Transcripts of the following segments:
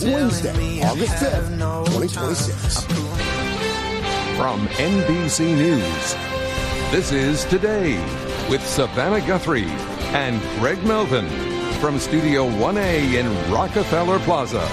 Wednesday, August 5th, 2026. From NBC News, this is Today with Savannah Guthrie and Greg Melvin from Studio 1A in Rockefeller Plaza.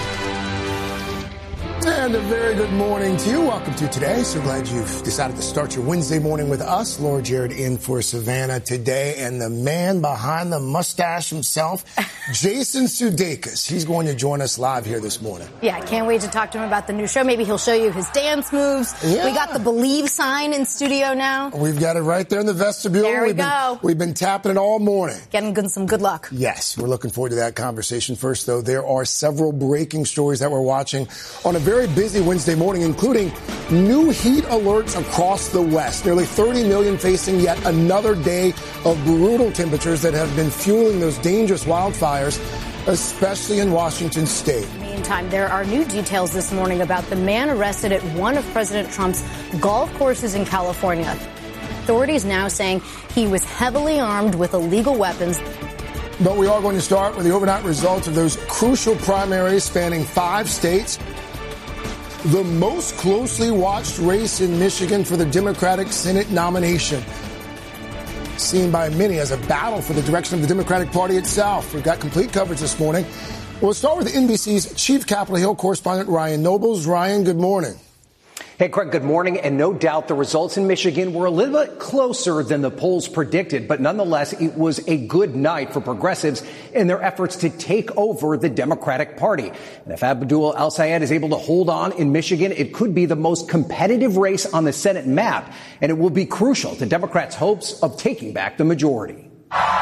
And a very good morning to you. Welcome to Today. So glad you've decided to start your Wednesday morning with us. Laura Jarrett in for Savannah today. And the man behind the mustache himself, Jason Sudeikis. He's going to join us live here this morning. Yeah, can't wait to talk to him about the new show. Maybe he'll show you his dance moves. Yeah. We got the Believe sign in studio now. We've got it right there in the vestibule. There we go. We've been tapping it all morning. Getting some good luck. Yes, we're looking forward to that conversation. First, though, there are several breaking stories that we're watching on a very busy Wednesday morning, including new heat alerts across the West. Nearly 30 million facing yet another day of brutal temperatures that have been fueling those dangerous wildfires, especially in Washington state. Meantime, there are new details this morning about the man arrested at one of President Trump's golf courses in California. Authorities now saying he was heavily armed with illegal weapons. But we are going to start with the overnight results of those crucial primaries spanning 5 states. The most closely watched race in Michigan for the Democratic Senate nomination, seen by many as a battle for the direction of the Democratic Party itself. We've got complete coverage this morning. We'll start with NBC's chief Capitol Hill correspondent, Ryan Nobles. Ryan, good morning. Hey, Craig, good morning. And no doubt the results in Michigan were a little bit closer than the polls predicted. But nonetheless, it was a good night for progressives in their efforts to take over the Democratic Party. And if Abdul El-Sayed is able to hold on in Michigan, it could be the most competitive race on the Senate map. And it will be crucial to Democrats' hopes of taking back the majority.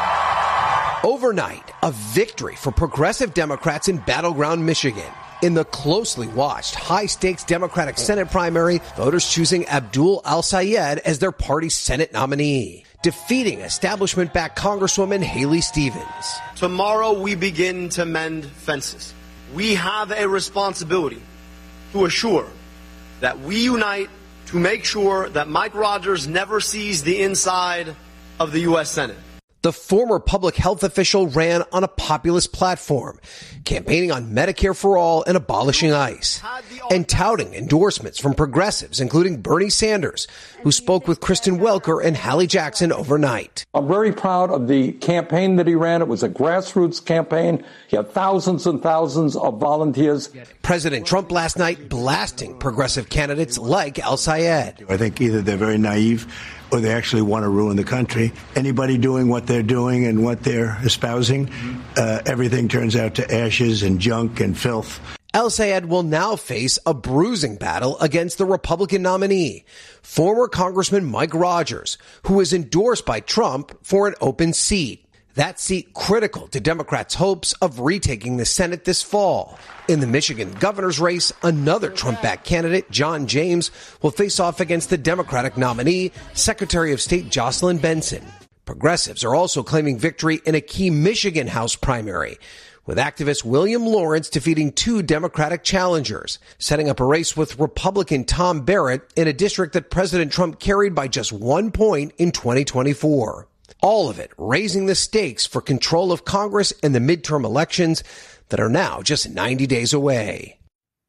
Overnight, a victory for progressive Democrats in battleground Michigan. In the closely watched, high-stakes Democratic Senate primary, voters choosing Abdul El-Sayed as their party's Senate nominee, defeating establishment-backed Congresswoman Haley Stevens. Tomorrow we begin to mend fences. We have a responsibility to assure that we unite to make sure that Mike Rogers never sees the inside of the U.S. Senate. The former public health official ran on a populist platform, campaigning on Medicare for all and abolishing ICE, and touting endorsements from progressives, including Bernie Sanders, who spoke with Kristen Welker and Hallie Jackson overnight. I'm very proud of the campaign that he ran. It was a grassroots campaign. He had thousands and thousands of volunteers. President Trump last night blasting progressive candidates like El-Sayed. I think either they're very naive or they actually want to ruin the country. Anybody doing what they're doing and what they're espousing, everything turns out to ashes and junk and filth. El-Sayed will now face a bruising battle against the Republican nominee, former Congressman Mike Rogers, who was endorsed by Trump for an open seat. That seat critical to Democrats' hopes of retaking the Senate this fall. In the Michigan governor's race, another Trump-backed candidate, John James, will face off against the Democratic nominee, Secretary of State Jocelyn Benson. Progressives are also claiming victory in a key Michigan House primary, with activist William Lawrence defeating 2 Democratic challengers, setting up a race with Republican Tom Barrett in a district that President Trump carried by just 1 point in 2024. All of it raising the stakes for control of Congress in the midterm elections that are now just 90 days away.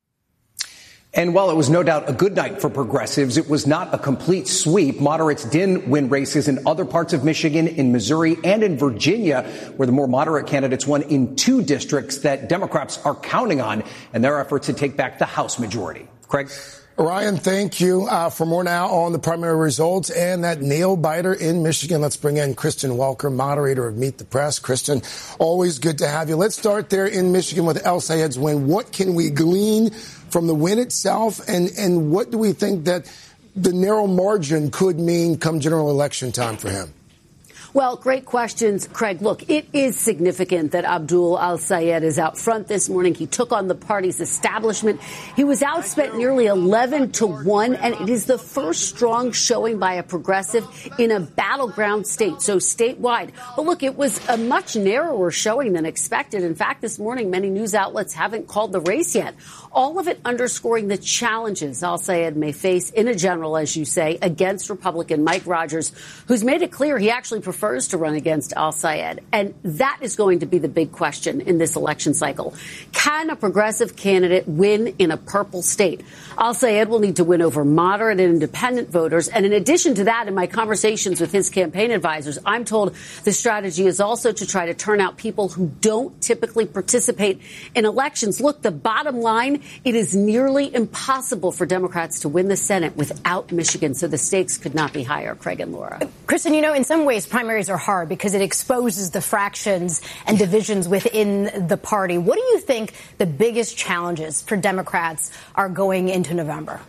And while it was no doubt a good night for progressives, it was not a complete sweep. Moderates did win races in other parts of Michigan, in Missouri, and in Virginia, where the more moderate candidates won in 2 districts that Democrats are counting on in their efforts to take back the House majority. Craig? Ryan, thank you. For more now on the primary results and that nail-biter in Michigan, let's bring in Kristen Welker, moderator of Meet the Press. Kristen, always good to have you. Let's start there in Michigan with El-Sayed's win. What can we glean from the win itself, and what do we think that the narrow margin could mean come general election time for him? Well, great questions, Craig. Look, it is significant that Abdul El-Sayed is out front this morning. He took on the party's establishment. He was outspent nearly 11-1, and it is the first strong showing by a progressive in a battleground state, so statewide. But look, it was a much narrower showing than expected. In fact, this morning, many news outlets haven't called the race yet. All of it underscoring the challenges El-Sayed may face in a general, as you say, against Republican Mike Rogers, who's made it clear he actually prefers prefers to run against al-Sayed. And that is going to be the big question in this election cycle. Can a progressive candidate win in a purple state? Al-Sayed will need to win over moderate and independent voters. And in addition to that, in my conversations with his campaign advisors, I'm told the strategy is also to try to turn out people who don't typically participate in elections. Look, the bottom line, it is nearly impossible for Democrats to win the Senate without Michigan, so the stakes could not be higher. Craig and Laura. Kristen, you know, in some ways, primaries are hard because it exposes the fractions and divisions within the party. What do you think the biggest challenges for Democrats are going into November?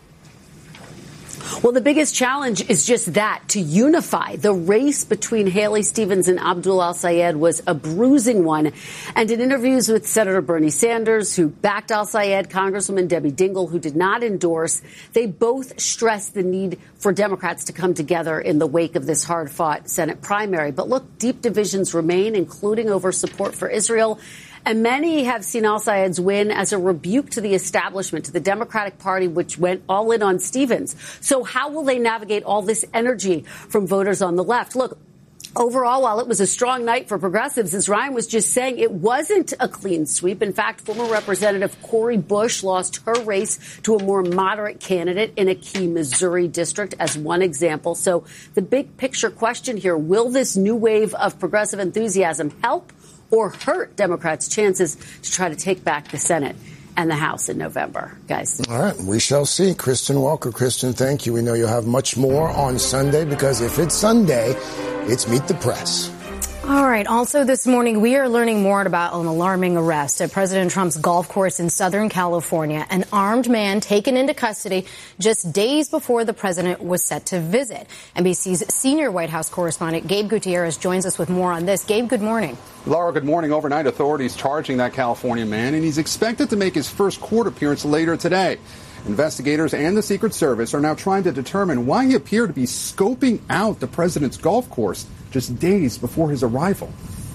Well, the biggest challenge is just that, to unify. The race between Haley Stevens and Abdul al-Sayed was a bruising one. And in interviews with Senator Bernie Sanders, who backed al-Sayed, Congresswoman Debbie Dingell, who did not endorse, they both stressed the need for Democrats to come together in the wake of this hard-fought Senate primary. But look, deep divisions remain, including over support for Israel. And many have seen al-Sayed's win as a rebuke to the establishment, to the Democratic Party, which went all in on Stevens. So how will they navigate all this energy from voters on the left? Look, overall, while it was a strong night for progressives, as Ryan was just saying, it wasn't a clean sweep. In fact, former Representative Cori Bush lost her race to a more moderate candidate in a key Missouri district, as one example. So the big picture question here, will this new wave of progressive enthusiasm help or hurt Democrats' chances to try to take back the Senate and the House in November, guys? All right, we shall see. Kristen Walker. Kristen, thank you. We know you'll have much more on Sunday because if it's Sunday, it's Meet the Press. All right. Also this morning, we are learning more about an alarming arrest at President Trump's golf course in Southern California. An armed man taken into custody just days before the president was set to visit. NBC's senior White House correspondent Gabe Gutierrez joins us with more on this. Gabe, good morning. Laura, good morning. Overnight, authorities charging that California man, and he's expected to make his first court appearance later today. Investigators and the Secret Service are now trying to determine why he appeared to be scoping out the president's golf course just days before his arrival.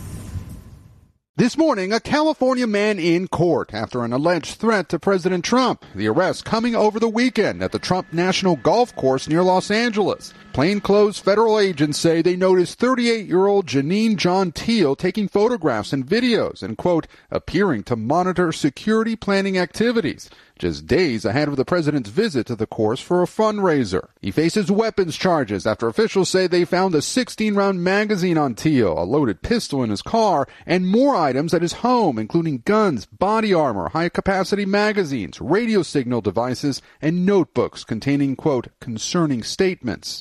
This morning, a California man in court after an alleged threat to President Trump. The arrest coming over the weekend at the Trump National Golf Course near Los Angeles. Plainclothes federal agents say they noticed 38-year-old Janine John Teal taking photographs and videos and, quote, appearing to monitor security planning activities, just days ahead of the president's visit to the course for a fundraiser. He faces weapons charges after officials say they found a 16-round magazine on Teal, a loaded pistol in his car, and more items at his home, including guns, body armor, high-capacity magazines, radio signal devices, and notebooks containing, quote, concerning statements.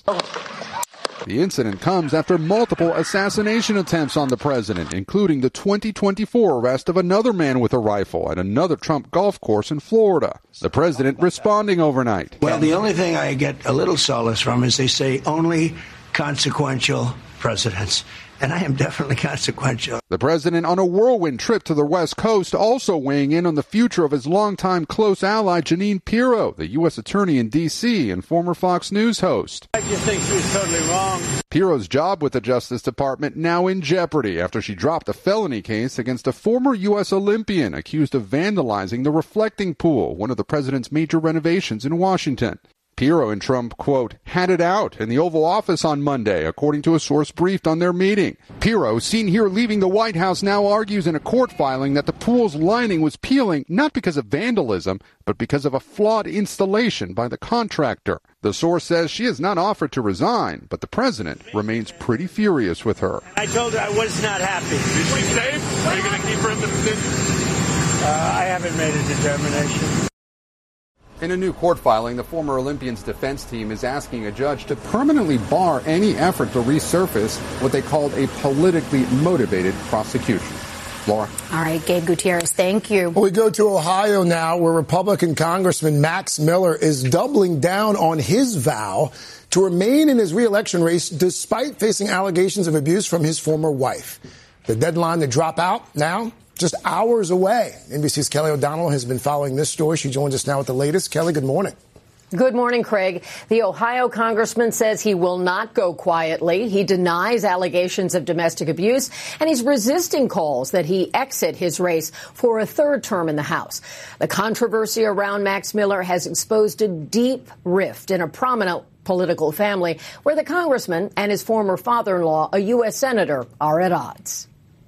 The incident comes after multiple assassination attempts on the president, including the 2024 arrest of another man with a rifle at another Trump golf course in Florida. The president responding overnight. Well, the only thing I get a little solace from is they say only consequential presidents. And I am definitely consequential. The president on a whirlwind trip to the West Coast, also weighing in on the future of his longtime close ally, Jeanine Pirro, the U.S. attorney in D.C. and former Fox News host. I just think she was totally wrong. Pirro's job with the Justice Department now in jeopardy after she dropped a felony case against a former U.S. Olympian accused of vandalizing the reflecting pool, one of the president's major renovations in Washington. Pirro and Trump, quote, had it out in the Oval Office on Monday, according to a source briefed on their meeting. Pirro, seen here leaving the White House, now argues in a court filing that the pool's lining was peeling not because of vandalism, but because of a flawed installation by the contractor. The source says she has not offered to resign, but the president remains pretty furious with her. I told her I was not happy. Is she safe? Are you going to keep her in the position? I haven't made a determination. In a new court filing, the former Olympian's defense team is asking a judge to permanently bar any effort to resurface what they called a politically motivated prosecution. Laura. All right, Gabe Gutierrez, thank you. Well, we go to Ohio now, where Republican Congressman Max Miller is doubling down on his vow to remain in his re-election race despite facing allegations of abuse from his former wife. The deadline to drop out now, just hours away. NBC's Kelly O'Donnell has been following this story. She joins us now with the latest. Kelly, good morning. Good morning, Craig. The Ohio congressman says he will not go quietly. He denies allegations of domestic abuse, and he's resisting calls that he exit his race for a third term in the House. The controversy around Max Miller has exposed a deep rift in a prominent political family where the congressman and his former father-in-law, a U.S. senator, are at odds.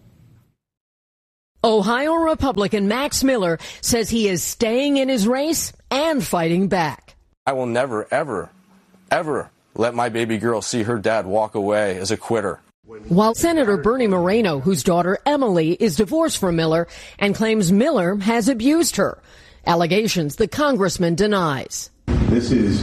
Ohio Republican Max Miller says he is staying in his race and fighting back. I will never, ever, ever let my baby girl see her dad walk away as a quitter. While Senator Bernie Moreno, whose daughter Emily is divorced from Miller and claims Miller has abused her, allegations the congressman denies. This is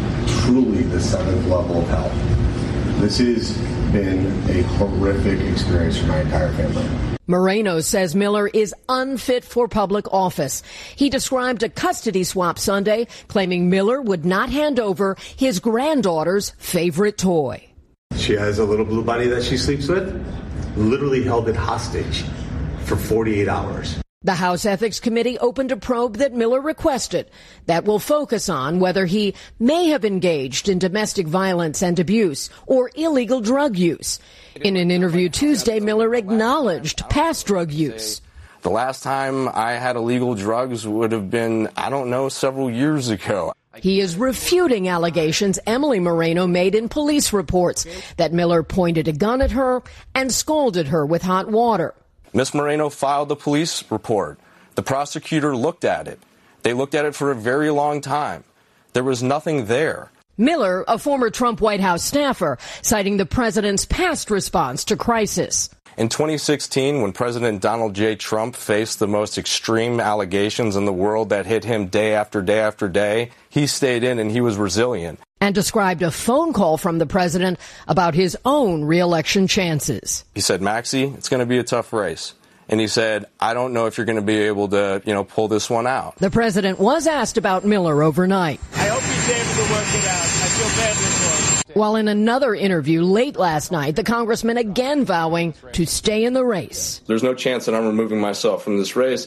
truly the seventh level of hell. This has been a horrific experience for my entire family. Moreno says Miller is unfit for public office. He described a custody swap Sunday, claiming Miller would not hand over his granddaughter's favorite toy. She has a little blue bunny that she sleeps with, literally held it hostage for 48 hours. The House Ethics Committee opened a probe that Miller requested that will focus on whether he may have engaged in domestic violence and abuse or illegal drug use. In an interview Tuesday, Miller acknowledged past drug use. The last time I had illegal drugs would have been, several years ago. He is refuting allegations Emily Moreno made in police reports that Miller pointed a gun at her and scalded her with hot water. Ms. Moreno filed the police report. The prosecutor looked at it. They looked at it for a very long time. There was nothing there. Miller, a former Trump White House staffer, citing the president's past response to crisis. In 2016, when President Donald J. Trump faced the most extreme allegations in the world that hit him day after day after day, he stayed in and he was resilient. And described a phone call from the president about his own re-election chances. He said, Maxie, it's going to be a tough race. And he said, I don't know if you're going to be able to, pull this one out. The president was asked about Miller overnight. I hope he's able to work it out. I feel badly for him. While in another interview late last night, the congressman again vowing to stay in the race. There's no chance that I'm removing myself from this race.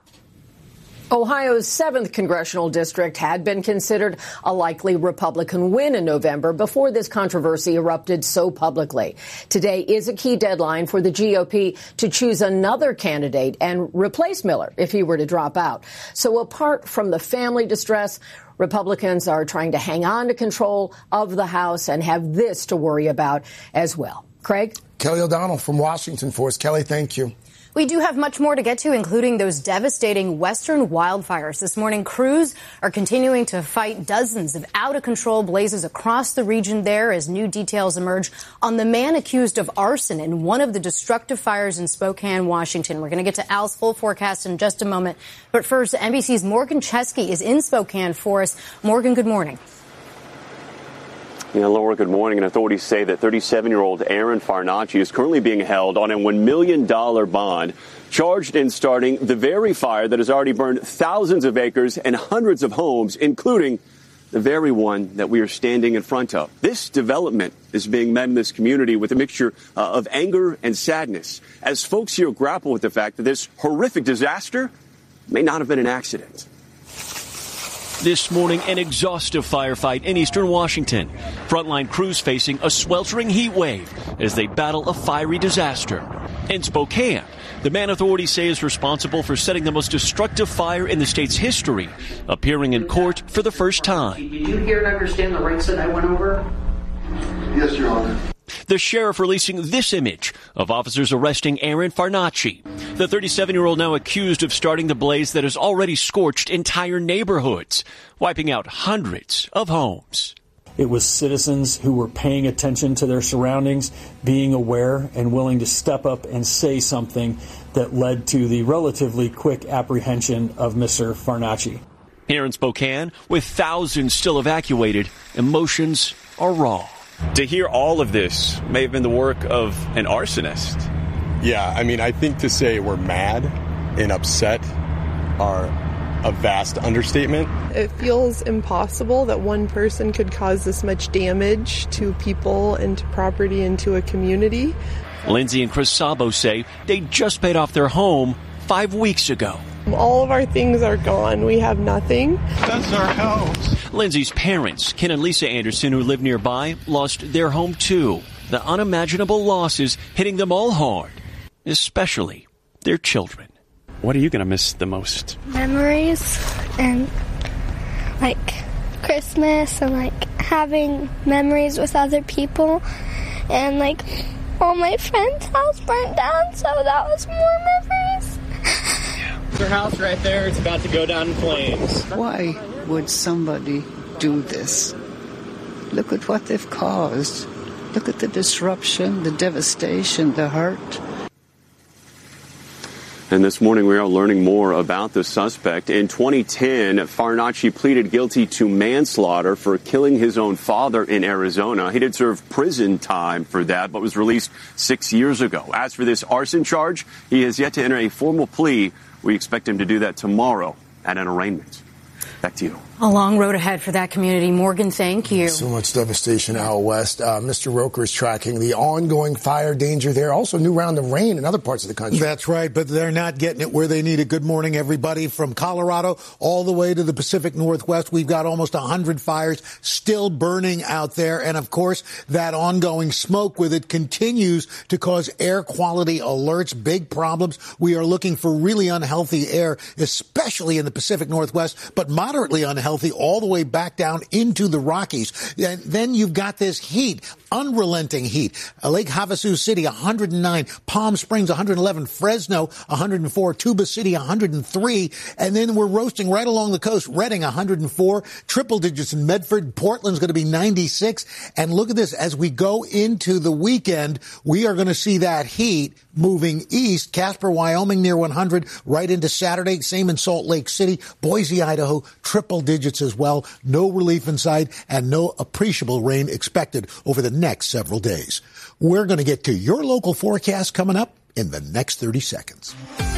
Ohio's 7th congressional district had been considered a likely Republican win in November before this controversy erupted so publicly. Today is a key deadline for the GOP to choose another candidate and replace Miller if he were to drop out. So apart from the family distress, Republicans are trying to hang on to control of the House and have this to worry about as well. Craig? Kelly O'Donnell from Washington for us. Kelly, thank you. We do have much more to get to, including those devastating western wildfires. This morning, crews are continuing to fight dozens of out-of-control blazes across the region there as new details emerge on the man accused of arson in one of the destructive fires in Spokane, Washington. We're going to get to Al's full forecast in just a moment. But first, NBC's Morgan Chesky is in Spokane for us. Morgan, good morning. Yeah, Laura, good morning. And authorities say that 37-year-old Aaron Farnacci is currently being held on a $1 million bond, charged in starting the very fire that has already burned thousands of acres and hundreds of homes, including the very one that we are standing in front of. This development is being met in this community with a mixture of anger and sadness, as folks here grapple with the fact that this horrific disaster may not have been an accident. This morning, an exhaustive firefight in eastern Washington. Frontline crews facing a sweltering heat wave as they battle a fiery disaster. In Spokane, the man authorities say is responsible for setting the most destructive fire in the state's history, appearing in court for the first time. Did you hear and understand the rights that I went over? Yes, Your Honor. The sheriff releasing this image of officers arresting Aaron Farnacci, the 37-year-old now accused of starting the blaze that has already scorched entire neighborhoods, wiping out hundreds of homes. It was citizens who were paying attention to their surroundings, being aware and willing to step up and say something that led to the relatively quick apprehension of Mr. Farnacci. Here in Spokane, with thousands still evacuated, emotions are raw. To hear all of this may have been the work of an arsonist. Yeah, I mean, I think to say we're mad and upset are a vast understatement. It feels impossible that one person could cause this much damage to people and to property and to a community. Lindsay and Chris Sabo say they just paid off their home 5 weeks ago. All of our things are gone. We have nothing. That's our house. Lindsay's parents, Ken and Lisa Anderson, who live nearby, lost their home too. The unimaginable losses hitting them all hard, especially their children. What are you going to miss the most? Memories and like Christmas and like having memories with other people, and like all my friends' house burnt down, so that was more memories. Their house right there is about to go down in flames. Why would somebody do this? Look at what they've caused. Look at the disruption, the devastation, the hurt. And this morning we are learning more about the suspect. In 2010, Farnaci pleaded guilty to manslaughter for killing his own father in Arizona. He did serve prison time for that, but was released 6 years ago. As for this arson charge, he has yet to enter a formal plea. We expect him to do that tomorrow at an arraignment. Back to you. A long road ahead for that community. Morgan, thank you. So much devastation out west. Mr. Roker is tracking the ongoing fire danger there. Also, new round of rain in other parts of the country. That's right, but they're not getting it where they need it. Good morning, everybody. From Colorado all the way to the Pacific Northwest, we've got almost 100 fires still burning out there. And, of course, that ongoing smoke with it continues to cause air quality alerts, big problems. We are looking for really unhealthy air, especially in the Pacific Northwest, but moderately unhealthy all the way back down into the Rockies. And then you've got this heat, unrelenting heat. Lake Havasu City, 109. Palm Springs, 111. Fresno, 104. Tuba City, 103. And then we're roasting right along the coast. Redding, 104. Triple digits in Medford. Portland's going to be 96. And look at this. As we go into the weekend, we are going to see that heat moving east. Casper, Wyoming, near 100. Right into Saturday. Same in Salt Lake City. Boise, Idaho, triple digits as well. No relief in sight and no appreciable rain expected over the next several days. We're going to get to your local forecast coming up in the next 30 seconds.